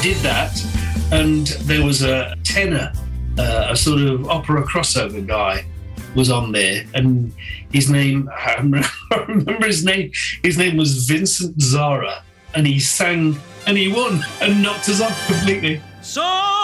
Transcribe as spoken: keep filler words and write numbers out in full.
did that, and there was a tenor, uh, a sort of opera crossover guy was on there, and his name, I remember, I remember his name, his name was Vincent Zara, and he sang and he won and knocked us off completely. So